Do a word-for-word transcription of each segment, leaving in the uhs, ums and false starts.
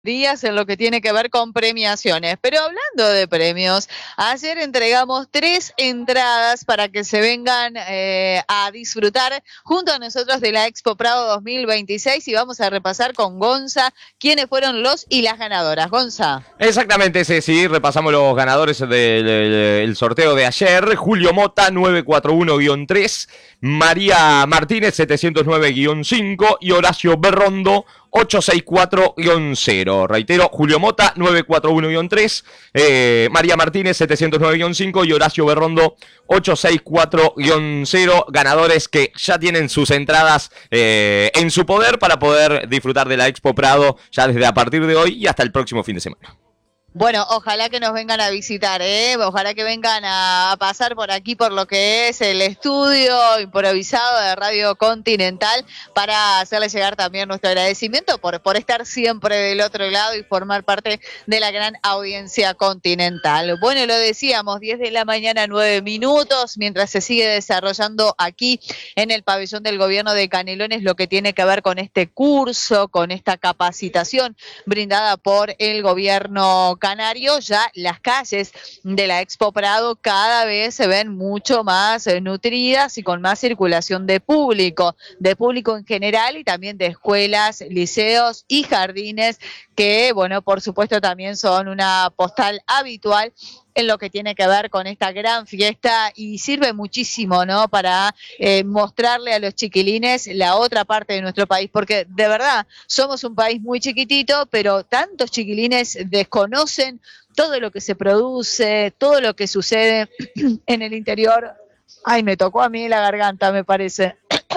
días en lo que tiene que ver con premiaciones. Pero hablando de premios, ayer entregamos tres entradas para que se vengan eh, a disfrutar junto a nosotros de la Expo Prado dos mil veintiséis y vamos a repasar con Gonza quiénes fueron los y las ganadoras. Gonza. Exactamente, Ceci, repasamos los ganadores del, del- del sorteo de ayer. Julio Mota, nueve cuatro uno guión tres, María Martínez, setecientos nueve guión cinco y Horacio Berrondo, ochocientos sesenta y cuatro guión cero. Reitero, Julio Mota, nueve cuatro uno guión tres, eh, María Martínez, setecientos nueve guión cinco y Horacio Berrondo, ochocientos sesenta y cuatro guión cero. Ganadores que ya tienen sus entradas eh, en su poder para poder disfrutar de la Expo Prado ya desde a partir de hoy y hasta el próximo fin de semana. Bueno, ojalá que nos vengan a visitar, ¿eh? Ojalá que vengan a pasar por aquí, por lo que es el estudio improvisado de Radio Continental, para hacerles llegar también nuestro agradecimiento por, por estar siempre del otro lado y formar parte de la gran audiencia continental. Bueno, lo decíamos, diez de la mañana, nueve minutos, mientras se sigue desarrollando aquí en el pabellón del gobierno de Canelones lo que tiene que ver con este curso, con esta capacitación brindada por el gobierno canario. Ya las calles de la Expo Prado cada vez se ven mucho más eh, nutridas y con más circulación de público, de público en general y también de escuelas, liceos y jardines que, bueno, por supuesto también son una postal habitual en lo que tiene que ver con esta gran fiesta y sirve muchísimo, ¿no? Para eh, mostrarle a los chiquilines la otra parte de nuestro país, porque de verdad somos un país muy chiquitito, pero tantos chiquilines desconocen todo lo que se produce, todo lo que sucede en el interior. Ay, me tocó a mí la garganta, me parece.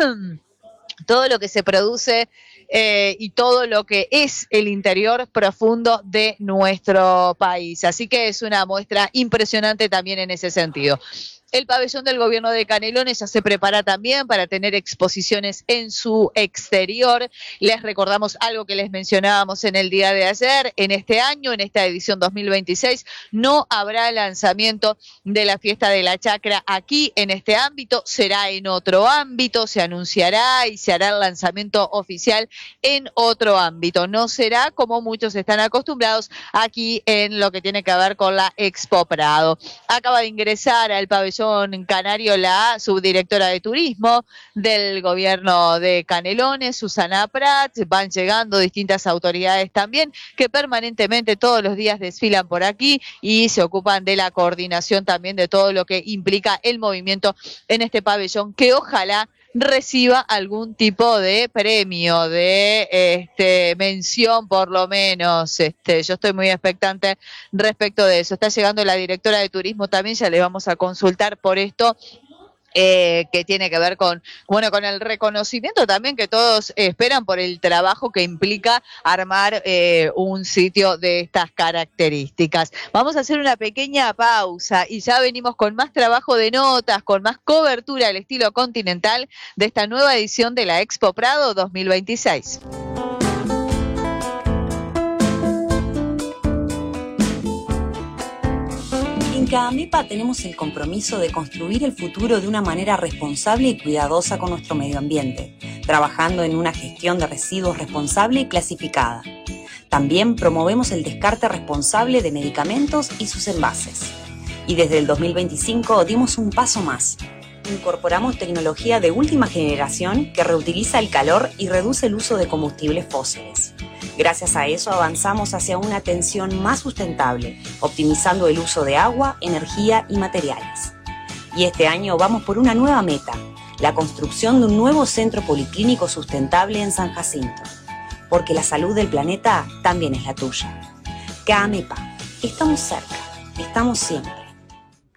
Todo lo que se produce eh, y todo lo que es el interior profundo de nuestro país. Así que es una muestra impresionante también en ese sentido. El pabellón del gobierno de Canelones ya se prepara también para tener exposiciones en su exterior. Les recordamos algo que les mencionábamos en el día de ayer. En este año, en esta edición dos mil veintiséis, no habrá lanzamiento de la fiesta de la chacra aquí en este ámbito. Será en otro ámbito, se anunciará y se hará el lanzamiento oficial en otro ámbito. No será como muchos están acostumbrados aquí en lo que tiene que ver con la Expo Prado. Acaba de ingresar al pabellón canario la subdirectora de turismo del gobierno de Canelones, Susana Prats. Van llegando distintas autoridades también que permanentemente todos los días desfilan por aquí y se ocupan de la coordinación también de todo lo que implica el movimiento en este pabellón, que ojalá reciba algún tipo de premio, de este, mención por lo menos. Este, yo estoy muy expectante respecto de eso. Está llegando la directora de turismo también, ya le vamos a consultar por esto. Eh, que tiene que ver con, bueno, con el reconocimiento también que todos esperan por el trabajo que implica armar eh, un sitio de estas características. Vamos a hacer una pequeña pausa y ya venimos con más trabajo de notas, con más cobertura al estilo continental de esta nueva edición de la Expo Prado dos mil veintiséis. En CAAMEPA tenemos el compromiso de construir el futuro de una manera responsable y cuidadosa con nuestro medio ambiente, trabajando en una gestión de residuos responsable y clasificada. También promovemos el descarte responsable de medicamentos y sus envases. Y desde el dos mil veinticinco dimos un paso más. Incorporamos tecnología de última generación que reutiliza el calor y reduce el uso de combustibles fósiles. Gracias a eso avanzamos hacia una atención más sustentable, optimizando el uso de agua, energía y materiales. Y este año vamos por una nueva meta, la construcción de un nuevo centro policlínico sustentable en San Jacinto. Porque la salud del planeta también es la tuya. CAAMEPA, estamos cerca, estamos siempre.